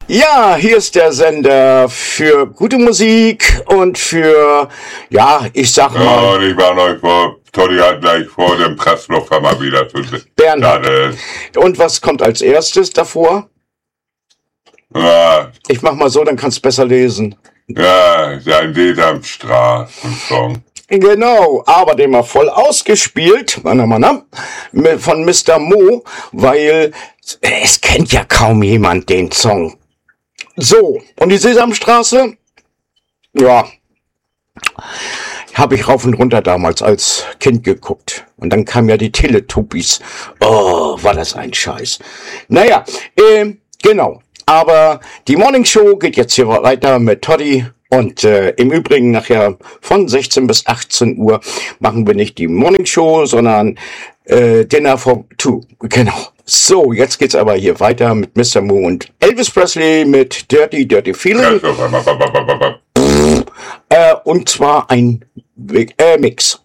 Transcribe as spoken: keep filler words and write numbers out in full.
Ja, hier ist der Sender für gute Musik und für, ja, ich sag mal... Ja, und ich war euch vor, Toddy hat gleich vor dem Pressluft mal wieder zu sehen. Bernhard. Und was kommt als erstes davor? Ja. Ich mach mal so, dann kannst du besser lesen. Ja, sein Sesamstraßen-Song. Genau, aber den mal voll ausgespielt, von Mister Mo, weil es kennt ja kaum jemand den Song. So, und die Sesamstraße, ja, habe ich rauf und runter damals als Kind geguckt. Und dann kamen ja die Teletubbies. Oh, war das ein Scheiß. Naja, äh, genau. Aber die Morning Show geht jetzt hier weiter mit Toddy. Und äh, im Übrigen nachher von sechzehn bis achtzehn Uhr machen wir nicht die Morning Show, sondern äh, Dinner for Two. Genau. So, jetzt geht's aber hier weiter mit Mister Mo und Elvis Presley mit Dirty Dirty Feeling. äh, und zwar ein äh, Mix.